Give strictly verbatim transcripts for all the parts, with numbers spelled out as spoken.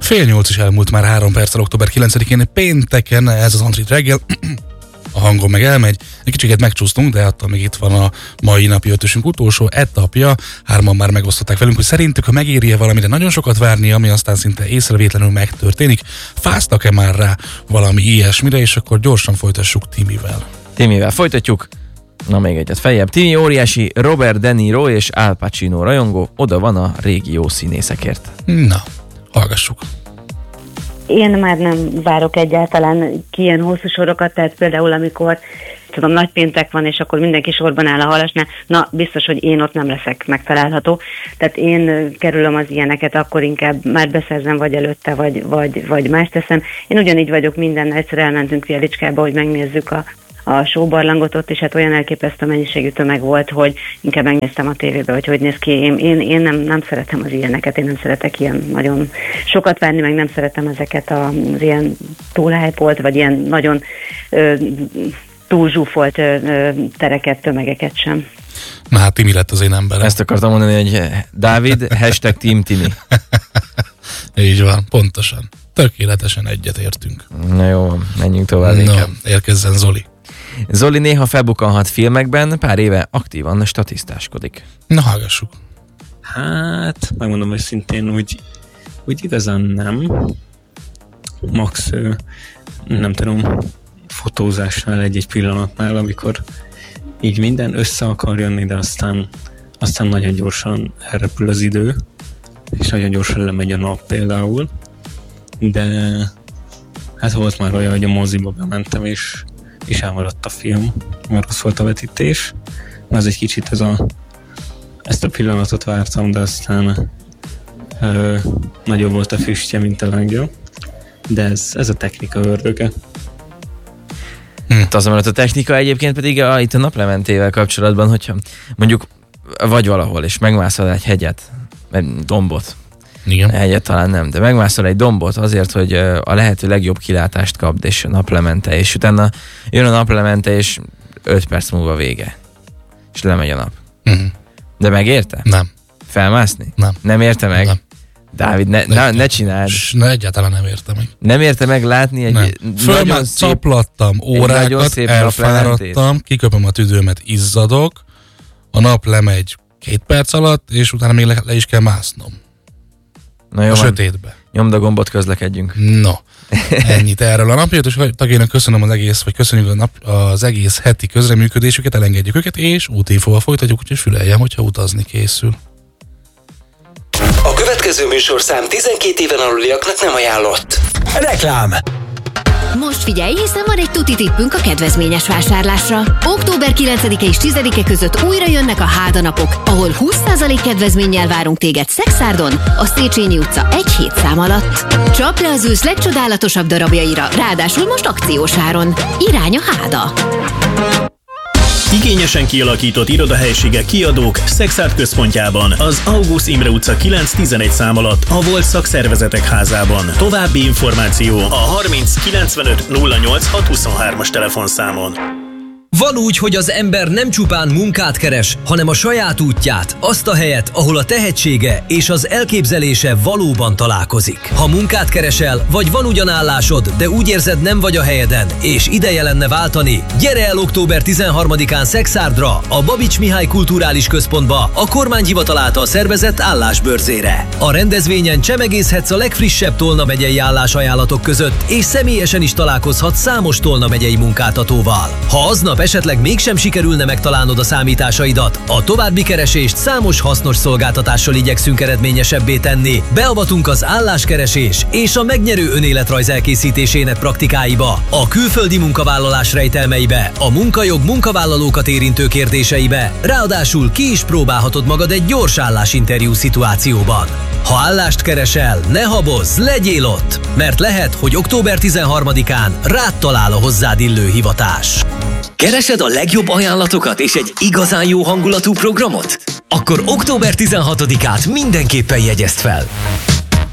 Fél nyolc is elmúlt már három perccel október kilencedikén, pénteken, ez az Antrit reggel, a hangon meg elmegy, egy kicsiket megcsúsztunk, de attól még itt van a mai napi ötösünk utolsó etapja, hárman már megosztották velünk, hogy szerintük, ha megéri-e valamire nagyon sokat várni, ami aztán szinte észrevétlenül megtörténik, fáztak-e már rá valami ilyesmire, és akkor gyorsan folytassuk Timivel. Timivel folytatjuk. Na még egyet feljebb. Timi óriási Robert De Niro és Al Pacino rajongó, oda van a régió színészekért. Na, hallgassuk. Én már nem várok egyáltalán ki ilyen hosszú sorokat, tehát például amikor tudom, nagypéntek van, és akkor mindenki sorban áll a halasnál, na biztos, hogy én ott nem leszek megtalálható. Tehát én kerülöm az ilyeneket, akkor inkább már beszerzem, vagy előtte, vagy, vagy, vagy más teszem. Én ugyanígy vagyok minden, egyszer elmentünk Fialicskába, hogy megnézzük a a showbarlangot ott, és hát olyan elképesztő mennyiségű tömeg volt, hogy inkább megnéztem a tévébe, hogy hogy néz ki. Én, én, én nem, nem szeretem az ilyeneket, én nem szeretek ilyen nagyon sokat várni, meg nem szeretem ezeket az ilyen túlhypolt, vagy ilyen nagyon ö, túlzsúfolt ö, tereket, tömegeket sem. Na hát Timi lett az én emberem. Ezt akartam mondani, hogy Dávid, hashtag Team Timi. Így van, pontosan. Tökéletesen egyetértünk. Na jó, menjünk tovább. No, érkezzen Zoli. Zoli néha felbukkanhat filmekben, pár éve aktívan statisztáskodik. Na, hallgassuk. Hát, megmondom őszintén, úgy, úgy igazán nem. Max, nem tudom, fotózásnál egy-egy pillanatnál, amikor így minden össze akar jönni, de aztán, aztán nagyon gyorsan elrepül az idő, és nagyon gyorsan lemegy a nap például. De hát volt már olyan, hogy a moziba bementem, és, és elmaradt a film, mert rossz volt a vetítés. Az egy kicsit ez a, ezt a pillanatot vártam, de aztán ö, nagyobb volt a füstje, mint a lángja. De ez, ez a technika ördöge. Hm. Az a technika egyébként pedig a, itt a naplementével kapcsolatban, hogyha mondjuk vagy valahol, és megmászol egy hegyet, egy dombot, igen. Hegyet talán nem, de megmászol egy dombot azért, hogy a lehető legjobb kilátást kapd, és a naplemente, és utána jön a naplemente, és öt perc múlva vége. És lemegy a nap. Uh-huh. De megérte? Nem. Felmászni? Nem. Nem érte meg? Nem. Dávid, ne, ne, ne csináld. Ne, egyáltalán nem érte meg. Nem érte meg látni egy nem. nagyon szép... Caplattam órákat, elfáradtam, kiköpöm a tüdőmet, izzadok, a nap lemegy két perc alatt, és utána még le, le is kell másznom. Na jó, a sötétbe. Nyomd a gombot, közlekedjünk. No, ennyit erről a napját, és tagjának köszönöm az egész, vagy köszönjük a nap, az egész heti közreműködésüket, elengedjük őket, és útinfóval folytatjuk, úgyhogy füleljem, hogyha utazni készül. A következő műsorszám tizenkét éven aluliaknak nem ajánlott. Reklám! Most figyelj, hiszen van egy tuti tippünk a kedvezményes vásárlásra. október kilencedike és tizedike között újra jönnek a Háda napok, ahol húsz százalék kedvezménnyel várunk téged Szekszárton, a Széchenyi utca egy hét szám alatt. Csapd le az ősz legcsodálatosabb darabjaira, ráadásul most akciós áron. Irány a Háda! Igényesen kialakított irodahelyiségek, kiadók Szekszárd központjában, az Augusz Imre utca kilenc tizenegy szám alatt, a Volt Szakszervezetek házában. További információ a harminc kilencvenöt nulla nyolc hat huszonhármas telefonszámon. Van úgy, hogy az ember nem csupán munkát keres, hanem a saját útját, azt a helyet, ahol a tehetsége és az elképzelése valóban találkozik. Ha munkát keresel, vagy van ugyan állásod, de úgy érzed, nem vagy a helyeden, és ideje lenne váltani, gyere el október tizenharmadikán Szekszárdra, a Babics Mihály Kulturális Központba, a kormányhivatal által szervezett állásbörzére. A rendezvényen csemegészhetsz a legfrissebb Tolna megyei állásajánlatok között, és személyesen is találkozhatsz számos Tolna megyei munkáltatóval. Ha aznap esetleg mégsem sikerülne megtalálnod a számításaidat, a további keresést számos hasznos szolgáltatással igyekszünk eredményesebbé tenni. Beavatunk az álláskeresés és a megnyerő önéletrajz elkészítésének praktikáiba, a külföldi munkavállalás rejtelmeibe, a munkajog munkavállalókat érintő kérdéseibe, ráadásul ki is próbálhatod magad egy gyors állásinterjú szituációban. Ha állást keresel, ne habozz, legyél ott, mert lehet, hogy október tizenharmadikán rád talál a hozzád illő hivatás. Keresed a legjobb ajánlatokat és egy igazán jó hangulatú programot? Akkor október tizenhatodikát mindenképpen jegyezd fel!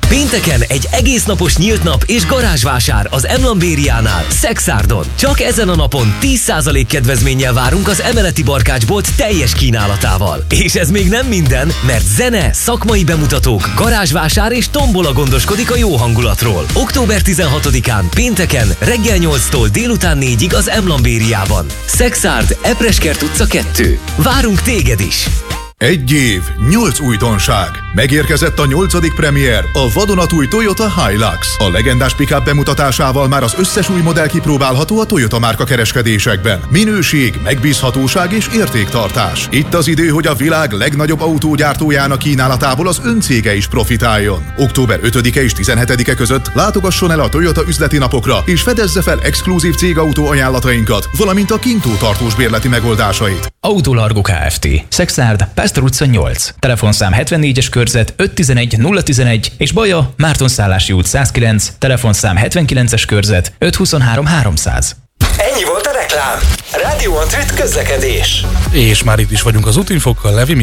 Pénteken egy egész napos nyílt nap és garázsvásár az Emlambériánál, Szexárdon. Csak ezen a napon tíz százalék kedvezménnyel várunk az emeleti barkácsbolt teljes kínálatával. És ez még nem minden, mert zene, szakmai bemutatók, garázsvásár és tombola gondoskodik a jó hangulatról. október tizenhatodikán pénteken reggel nyolctól délután négyig az Emlambériában. Szexárd, Epreskert utca kettő. Várunk téged is! Egy év, nyolc újdonság. Megérkezett a nyolcadik premier, a vadonatúj Toyota Hilux. A legendás pick-up bemutatásával már az összes új modell kipróbálható a Toyota márka kereskedésekben. Minőség, megbízhatóság és értéktartás. Itt az idő, hogy a világ legnagyobb autógyártójának kínálatából az öncége is profitáljon. október ötödike és tizenhetedike között látogasson el a Toyota üzleti napokra, és fedezze fel exkluzív cégautó ajánlatainkat, valamint a kintó tartós bérleti megoldásait. Autolargo Kft. Szexárd, Pásztor utca nyolc. Telefonszám hetvennégyes körzet ötszáztizenegy nulla tizenegy és Baja, Mártonszállási út százkilenc, telefonszám hetvenkilences körzet ötszázhuszonhárom háromszáz. Ennyi volt a reklám. Rádió Antrit közlekedés. És már itt is vagyunk az útinfokkal, Levi.